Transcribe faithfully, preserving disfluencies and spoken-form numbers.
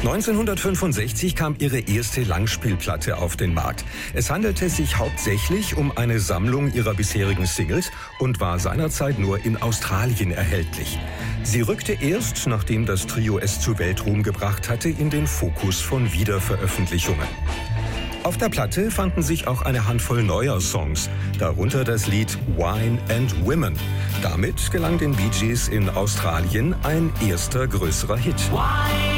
neunzehnhundertfünfundsechzig kam ihre erste Langspielplatte auf den Markt. Es handelte sich hauptsächlich um eine Sammlung ihrer bisherigen Singles und war seinerzeit nur in Australien erhältlich. Sie rückte erst, nachdem das Trio es zu Weltruhm gebracht hatte, in den Fokus von Wiederveröffentlichungen. Auf der Platte fanden sich auch eine Handvoll neuer Songs, darunter das Lied Wine and Women. Damit gelang den Bee Gees in Australien ein erster größerer Hit.